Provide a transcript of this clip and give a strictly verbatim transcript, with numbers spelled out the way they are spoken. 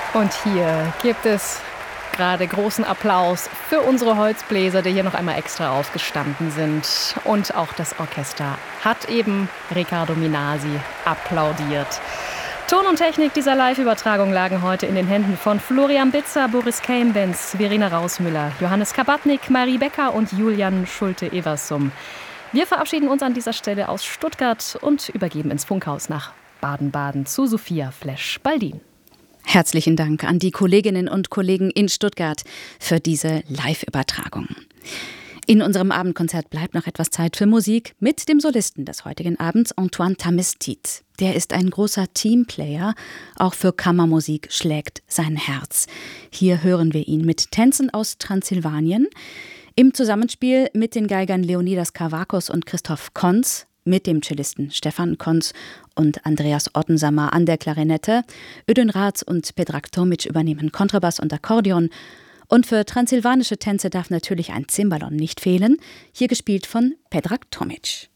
Und hier gibt es gerade großen Applaus für unsere Holzbläser, die hier noch einmal extra aufgestanden sind. Und auch das Orchester hat eben Riccardo Minasi applaudiert. Ton und Technik dieser Live-Übertragung lagen heute in den Händen von Florian Bitzer, Boris Kainbenz, Verena Rausmüller, Johannes Kabatnik, Marie Becker und Julian Schulte-Eversum. Wir verabschieden uns an dieser Stelle aus Stuttgart und übergeben ins Funkhaus nach Baden-Baden zu Sophia Flesch-Baldin. Herzlichen Dank an die Kolleginnen und Kollegen in Stuttgart für diese Live-Übertragung. In unserem Abendkonzert bleibt noch etwas Zeit für Musik mit dem Solisten des heutigen Abends, Antoine Tamestit. Der ist ein großer Teamplayer, auch für Kammermusik schlägt sein Herz. Hier hören wir ihn mit Tänzen aus Transsilvanien, im Zusammenspiel mit den Geigern Leonidas Kavakos und Christoph Konz, mit dem Cellisten Stefan Konz und Andreas Ottensammer an der Klarinette. Ödön Rath und Predrag Tomic übernehmen Kontrabass und Akkordeon. Und für transsilvanische Tänze darf natürlich ein Cimbalom nicht fehlen, hier gespielt von Predrag Tomic.